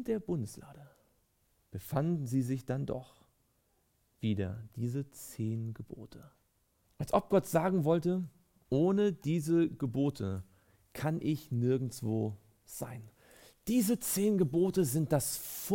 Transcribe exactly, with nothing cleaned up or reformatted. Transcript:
in der Bundeslade befanden sie sich dann doch wieder diese zehn Gebote. Als ob Gott sagen wollte, ohne diese Gebote kann ich nirgendwo sein. Diese zehn Gebote sind das